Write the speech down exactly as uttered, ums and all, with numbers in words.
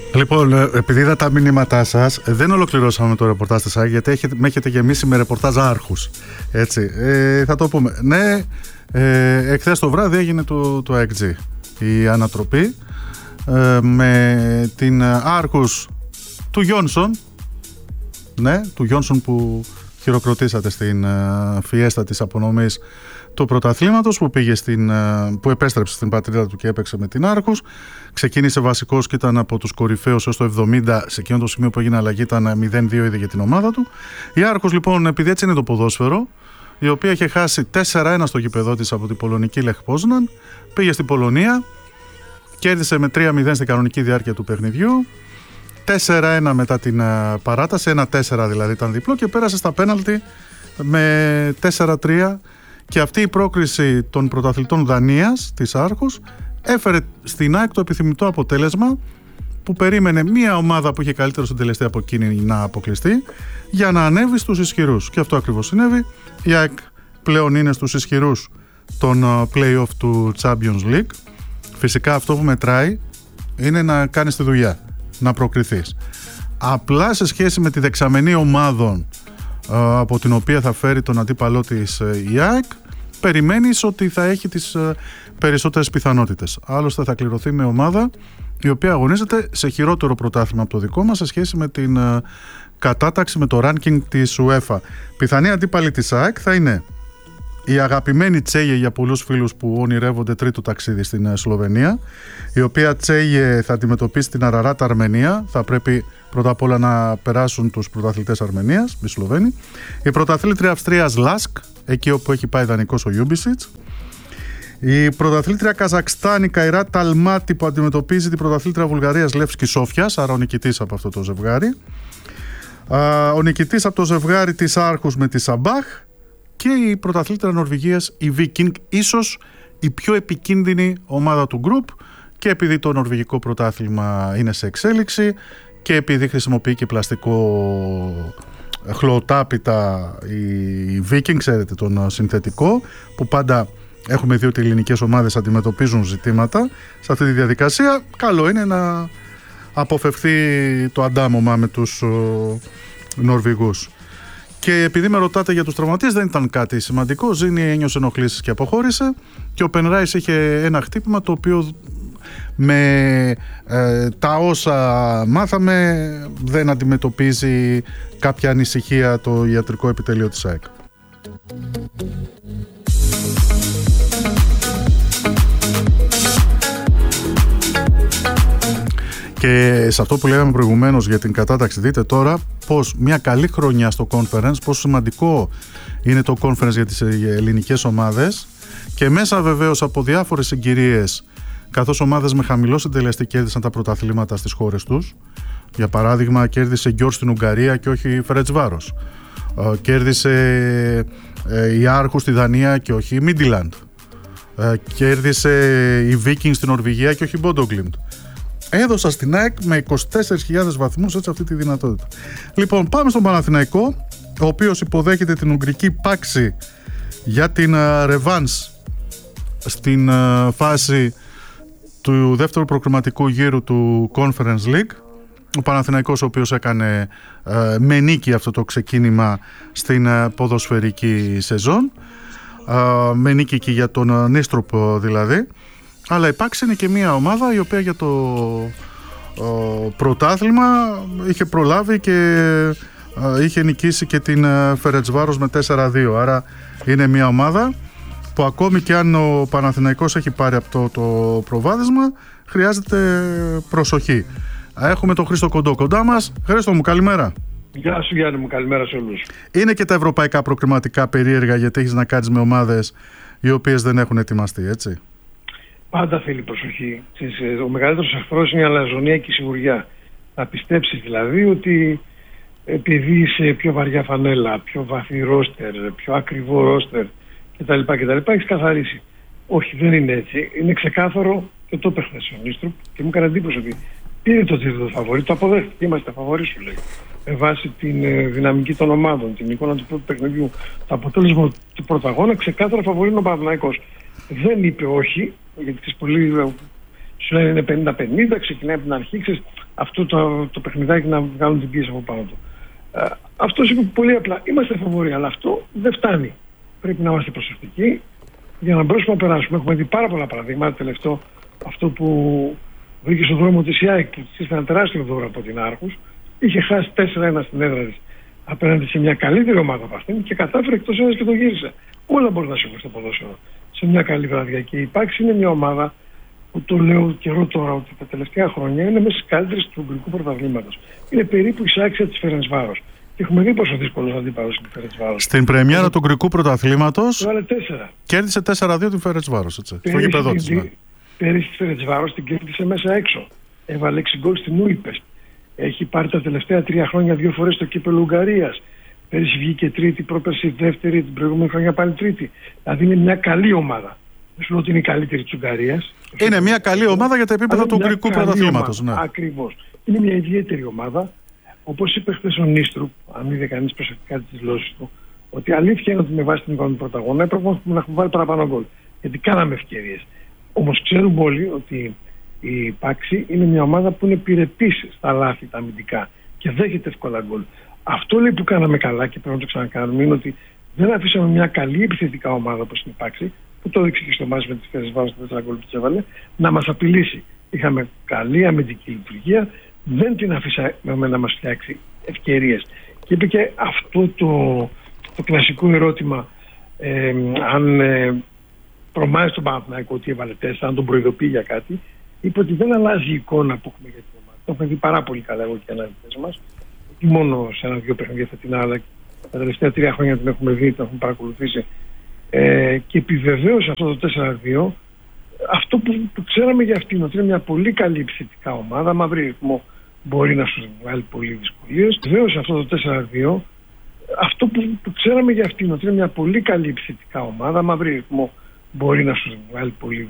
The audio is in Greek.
Λοιπόν, επειδή είδα τα μηνύματά σας, δεν ολοκληρώσαμε το ρεπορτάζ της ΑΕΚ, γιατί έχετε, με έχετε γεμίσει με ρεπορτάζ άρχους. Έτσι, ε, θα το πούμε. Ναι, ε, εχθές το βράδυ έγινε το, το ΑΕΚ τζι η ανατροπή ε, με την άρχους του Γιόνσον. Ναι, του Γιόνσον που χειροκροτήσατε στην uh, φιέστα της απονομής του πρωταθλήματος, που, πήγε στην, uh, που επέστρεψε στην πατρίδα του και έπαιξε με την Άρχους. Ξεκίνησε βασικός και ήταν από τους κορυφαίους έως το εβδομήντα. Σε εκείνο το σημείο που έγινε αλλαγή ήταν μηδέν δύο ήδη για την ομάδα του. Η Άρχους, λοιπόν, επειδή έτσι είναι το ποδόσφαιρο, η οποία είχε χάσει τέσσερα ένα στο γήπεδό της από την πολωνική Λεχ Πόζναν, πήγε στην Πολωνία, κέρδισε με τρία μηδέν στην κανονική διάρκεια του παιχνιδιού, τέσσερα ένα μετά την uh, παράταση, ένα τέσσερα δηλαδή ήταν διπλό, και πέρασε στα πέναλτι με τέσσερα τρία, και αυτή η πρόκριση των πρωταθλητών Δανίας της Άρχους έφερε στην ΑΕΚ το επιθυμητό αποτέλεσμα που περίμενε μια ομάδα που είχε καλύτερο συντελεστή από εκείνη να αποκλειστεί για να ανέβει στους ισχυρούς, και αυτό ακριβώς συνέβη. Η ΑΕΚ πλέον είναι στους ισχυρούς των uh, play-off του Champions League. Φυσικά αυτό που μετράει είναι να κάνεις τη δουλειά, να προκριθείς. Απλά σε σχέση με τη δεξαμενή ομάδων ε, από την οποία θα φέρει τον αντίπαλό της ε, η ΑΕΚ, περιμένεις ότι θα έχει τις ε, περισσότερες πιθανότητες. Άλλωστε θα κληρωθεί με ομάδα η οποία αγωνίζεται σε χειρότερο πρωτάθλημα από το δικό μας σε σχέση με την ε, κατάταξη, με το ranking της UEFA. Πιθανή αντίπαλη της ΑΕΚ θα είναι η αγαπημένη Τσέγε για πολλούς φίλους που ονειρεύονται τρίτο ταξίδι στην Σλοβενία, η οποία Τσέγε θα αντιμετωπίσει την Αραράτα Αρμενία. Θα πρέπει πρώτα απ' όλα να περάσουν τους πρωταθλητές Αρμενίας, οι Σλοβαίνοι. Η πρωταθλήτρια Αυστρίας Λάσκ, εκεί όπου έχει πάει δανεικός ο Ιούμπισιτς. Η πρωταθλήτρια Καζακστάν, η Καϊράτ Αλμάτι, που αντιμετωπίζει την πρωταθλήτρια Βουλγαρίας Λεύσκη Σόφιας, άρα ο νικητής από αυτό το ζευγάρι. Ο νικητής από το ζευγάρι της Άρχους με τη Σαμπάχ. Και η πρωταθλήτρια Νορβηγίας, η Viking, ίσως η πιο επικίνδυνη ομάδα του γκρουπ, και επειδή το νορβηγικό πρωτάθλημα είναι σε εξέλιξη και επειδή χρησιμοποιεί και πλαστικό χλωοτάπητα η Viking, ξέρετε, τον συνθετικό, που πάντα έχουμε δει ότι οι ελληνικές ομάδες αντιμετωπίζουν ζητήματα σε αυτή τη διαδικασία, καλό είναι να αποφευθεί το αντάμωμα με τους Νορβηγούς. Και επειδή με ρωτάτε για τους τραυματίες, δεν ήταν κάτι σημαντικό. Ζήνη ένιωσε ενοχλήσεις και αποχώρησε, και ο Πενράις είχε ένα χτύπημα το οποίο με ε, τα όσα μάθαμε δεν αντιμετωπίζει κάποια ανησυχία το ιατρικό επιτελείο της ΑΕΚ. Και σε αυτό που λέγαμε προηγουμένως για την κατάταξη, δείτε τώρα πως μια καλή χρονιά στο Conference, πόσο σημαντικό είναι το Conference για τις ελληνικές ομάδες, και μέσα βεβαίως από διάφορες συγκυρίες, καθώς ομάδες με χαμηλό συντελεστή κέρδισαν τα πρωταθλήματα στις χώρες τους. Για παράδειγμα, κέρδισε Γκιόρ στην Ουγγαρία και όχι η Φερετσβάρος. Κέρδισε η Άρχους στη Δανία και όχι η Μίντιλαντ. Κέρδισε η Viking στην Νορβηγία και όχι η Μπόντογκλιντ. Έδωσα στην ΑΕΚ με είκοσι τέσσερις χιλιάδες βαθμούς, έτσι, αυτή τη δυνατότητα. Λοιπόν, πάμε στον Παναθηναϊκό, ο οποίος υποδέχεται την Ουγγρική Πάξη για την ρεβάνς στην uh, φάση του δεύτερου προκριματικού γύρου του Conference League. Ο Παναθηναϊκός, ο οποίος έκανε uh, με νίκη αυτό το ξεκίνημα στην uh, ποδοσφαιρική σεζόν, uh, με νίκη και για τον uh, Νίστροπ uh, δηλαδή. Αλλά η Πάξη είναι και μια ομάδα η οποία για το uh, πρωτάθλημα είχε προλάβει και uh, είχε νικήσει και την uh, Φερετσβάρος με τέσσερα δύο. Άρα είναι μια ομάδα που ακόμη και αν ο Παναθηναϊκός έχει πάρει από το, το προβάδισμα, χρειάζεται προσοχή. Έχουμε τον Χρήστο Κοντό κοντά μας. Χρήστο μου, καλημέρα. Γεια σου Γιάννη μου, καλημέρα σε όλους. Είναι και τα ευρωπαϊκά προκριματικά περίεργα, γιατί έχεις να κάνεις με ομάδες οι οποίες δεν έχουν ετοιμαστεί, έτσι. Πάντα θέλει προσοχή. Ο μεγαλύτερος εχθρός είναι η αλαζονία και η σιγουριά. Να πιστέψεις δηλαδή ότι επειδή είσαι πιο βαριά φανέλα, πιο βαθύ ρόστερ, πιο ακριβό ρόστερ κτλ. κτλ. Έχεις καθαρίσει. Όχι, δεν είναι έτσι. Είναι ξεκάθαρο, και το έπαιχνε ο Νίστροπ και μου έκανε εντύπωση ότι πήρε το τρίτο φαβορί, το αποδέχτηκε. Είμαστε φαβορί, σου λέει. Με βάση την ε, δυναμική των ομάδων, την εικόνα του πρώτου παιχνιδιού, το αποτέλεσμα του πρώτου αγώνα, ξεκάθαρα φαβορί είναι ο Παναθηναϊκός. Δεν είπε όχι, γιατί ξέρεις, πολλοί Σου λένε είναι πενήντα πενήντα, ξεκινάει από την αρχή, ξέρεις, αυτό το, το παιχνιδάκι να βγάλουν την πίεση από πάνω του. Ε, αυτό είπε πολύ απλά, είμαστε φαβοροί, αλλά αυτό δεν φτάνει. Πρέπει να είμαστε προσεκτικοί για να μπορέσουμε να περάσουμε. Έχουμε δει πάρα πολλά παραδείγματα. Τελευταίο αυτό που βρήκε στον δρόμο της ΙΑΕΚ, που της ένα τεράστιο δώρο από την Άρχους, είχε χάσει τέσσερα ένα στην έδρα της απέναντι σε μια καλύτερη ομάδα από αυτήν και κατάφερε εκτός έδρας και το γύρισε. Όλα μπορεί να συμβούν στο ποδόσφαιρο σε μια καλή βραδιά. Και η Πάξη είναι μια ομάδα που το λέω καιρό τώρα ότι τα τελευταία χρόνια είναι μέσα στις καλύτερες του Ουγγρικού πρωταθλήματος. Είναι περίπου εισάξια της Φερεντσβάρος. Και έχουμε δει πόσο δύσκολο αντίπαλος είναι η Φερεντσβάρος. Στην πρεμιέρα του Ουγγρικού πρωταθλήματος κέρδισε τέσσερα δύο την Φερεντσβάρος. Στο γήπεδο της. Πέρυσι τη Φερεντσβάρος την κέρδισε μέσα έξω. Έβαλε έξι γκολ στην Ούιπεστ. Έχει πάρει τα τελευταία τρία χρόνια δύο φορές το κύπελλο Ουγγαρίας. Πέρυσι βγήκε τρίτη, πρόπερσι δεύτερη, την προηγούμενη χρονιά πάλι τρίτη. Δηλαδή είναι μια καλή ομάδα. Δεν σου λέω ότι είναι η καλύτερη της Ουγγαρίας. Είναι μια καλή ομάδα για τα επίπεδα του Ουγγρικού πρωταθλήματος. Ναι. Ακριβώς. Είναι μια ιδιαίτερη ομάδα. Όπως είπε χθες ο Νίστρου, αν είδε κανείς προσεκτικά τις δηλώσεις του, ότι αλήθεια είναι ότι με βάση την εικόνα του πρωταγώνα έπρεπε να έχουμε βάλει παραπάνω γκολ. Γιατί κάναμε ευκαιρίες. Όμως ξέρουμε όλοι ότι η Πάξη είναι μια ομάδα που είναι επιρρεπής στα λάθη τα αμυντικά και δέχεται εύκολα γκολ. Αυτό λέει που κάναμε καλά και πρέπει να το ξανακάνουμε είναι ότι δεν αφήσαμε μια καλή επιθετικά ομάδα όπως είναι η Πάξη, που το έδειξε και στο μάτς με τις Φερεντσβάρος στο τέσσερα γκολ που της έβαλε, να μας απειλήσει. Είχαμε καλή αμυντική λειτουργία, δεν την αφήσαμε να μας φτιάξει ευκαιρίες. Και είπε και αυτό το, το κλασικό ερώτημα, ε, αν ε, προμάζει τον Παναθηναϊκό ότι έβαλε τέσσερα, αν τον προειδοποιεί για κάτι, είπε ότι δεν αλλάζει η εικόνα που έχουμε για την ομάδα. Το έχουμε δει πάρα πολύ καλά εγώ και οι αναλυτές μας. Όχι μόνο σε ένα-δύο παιχνίδια φετινά, αλλά τα τελευταία τρία χρόνια την έχουμε δει, την έχουμε παρακολουθήσει. Ε, και επιβεβαίωσε αυτό το τέσσερα δύο αυτό που, που ξέραμε για αυτήν, ότι είναι μια πολύ καλή επιθετικά ομάδα, μαύρη ρυθμό, μπορεί να σου βγάλει πολύ δυσκολίες. Επιβεβαίωσε αυτό το τέσσερα δύο αυτό που, που ξέραμε για αυτήν, ότι είναι μια πολύ καλή επιθετικά ομάδα, μαύρη ρυθμό, μπορεί να σου βγάλει πολύ